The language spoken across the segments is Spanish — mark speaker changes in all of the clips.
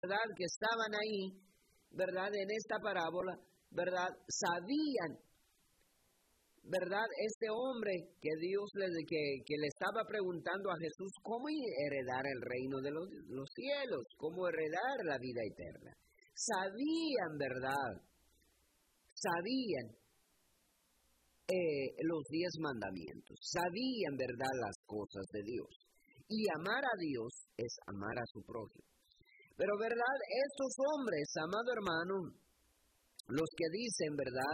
Speaker 1: ¿verdad?, que estaban ahí, ¿verdad?, en esta parábola, ¿verdad?, sabían, ¿verdad?, este hombre que que le estaba preguntando a Jesús cómo heredar el reino de los cielos, cómo heredar la vida eterna. Sabían, ¿verdad?, sabían los 10 mandamientos, sabían, ¿verdad?, las cosas de Dios. Y amar a Dios es amar a su prójimo. Pero, ¿verdad?, estos hombres, amado hermano, los que dicen, ¿verdad?,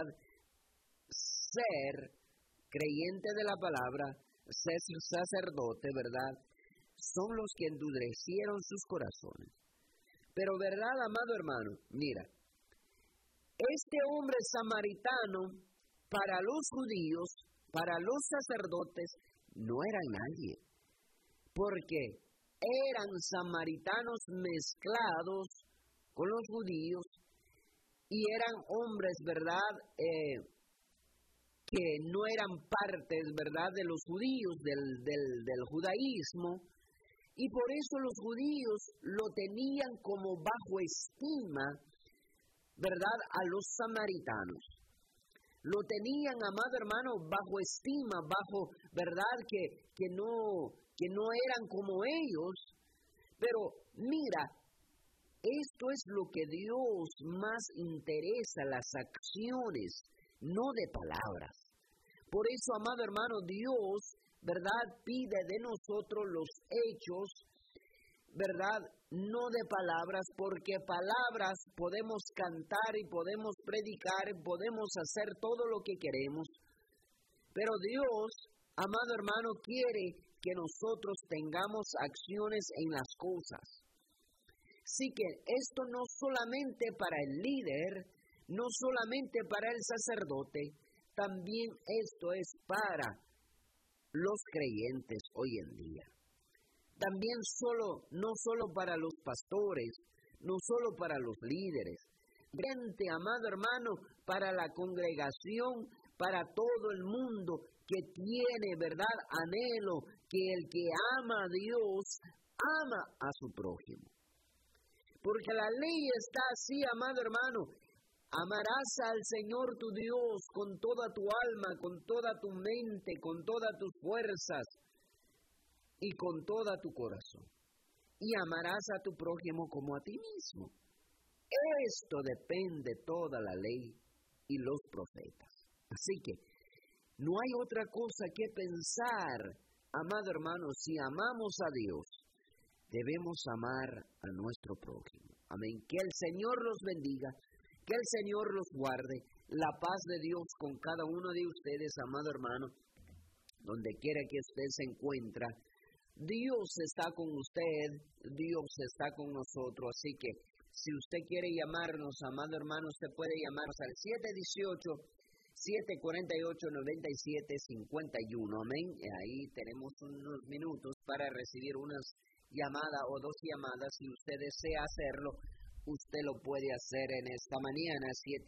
Speaker 1: ser creyente de la palabra, ser sacerdote, ¿verdad?, son los que endurecieron sus corazones. Pero, ¿verdad, amado hermano? Mira, este hombre samaritano, para los judíos, para los sacerdotes, no era nadie, porque eran samaritanos mezclados con los judíos y eran hombres, ¿verdad?, que no eran partes, ¿verdad?, de los judíos, del judaísmo, y por eso los judíos lo tenían como bajo estima, ¿verdad?, a los samaritanos. Lo tenían, amado hermano, bajo estima, ¿verdad?, que no eran como ellos. Pero mira, esto es lo que Dios más interesa, las acciones, no de palabras. Por eso, amado hermano, Dios, ¿verdad?, pide de nosotros los hechos, ¿verdad?, no de palabras, porque palabras podemos cantar y podemos predicar, podemos hacer todo lo que queremos, pero Dios, amado hermano, quiere que nosotros tengamos acciones en las cosas. Así que esto no solamente para el líder, no solamente para el sacerdote, también esto es para los creyentes hoy en día. También no solo para los pastores, no solo para los líderes, amado hermano, para la congregación, para todo el mundo que tiene, ¿verdad?, anhelo, que el que ama a Dios, ama a su prójimo. Porque la ley está así, amado hermano, amarás al Señor tu Dios con toda tu alma, con toda tu mente, con todas tus fuerzas y con toda tu corazón. Y amarás a tu prójimo como a ti mismo. Esto depende toda la ley y los profetas. Así que no hay otra cosa que pensar, amado hermano, si amamos a Dios, debemos amar a nuestro prójimo. Amén. Que el Señor los bendiga, que el Señor los guarde, la paz de Dios con cada uno de ustedes, amado hermano, donde quiera que usted se encuentre. Dios está con usted, Dios está con nosotros, así que si usted quiere llamarnos, amado hermano, usted puede llamarnos al 718-748-9751, amén. Ahí tenemos unos minutos para recibir unas llamadas o 2 llamadas. Si usted desea hacerlo, usted lo puede hacer en esta mañana,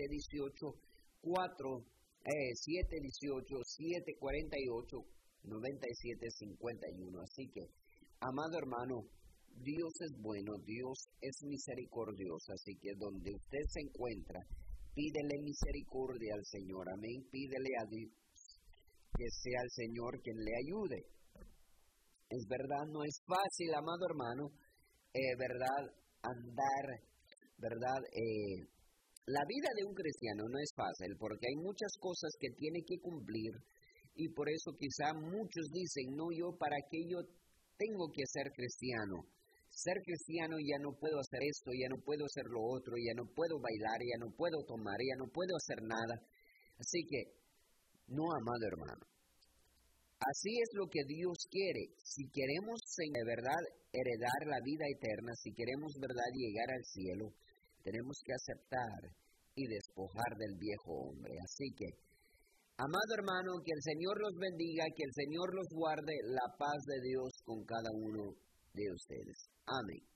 Speaker 1: 718-748-9751. Así que, amado hermano, Dios es bueno, Dios es misericordioso, así que donde usted se encuentra, pídele misericordia al Señor, amén, pídele a Dios que sea el Señor quien le ayude. Es verdad, no es fácil, amado hermano, verdad, andar, verdad, la vida de un cristiano no es fácil, porque hay muchas cosas que tiene que cumplir, y por eso quizá muchos dicen, no, yo para qué yo tengo que ser cristiano. Ser cristiano ya no puedo hacer esto, ya no puedo hacer lo otro, ya no puedo bailar, ya no puedo tomar, ya no puedo hacer nada. Así que, no, amado hermano. Así es lo que Dios quiere. Si queremos de verdad heredar la vida eterna, si queremos verdad llegar al cielo, tenemos que aceptar y despojar del viejo hombre. Así que, amado hermano, que el Señor los bendiga, que el Señor los guarde, la paz de Dios con cada uno de ustedes. Amén.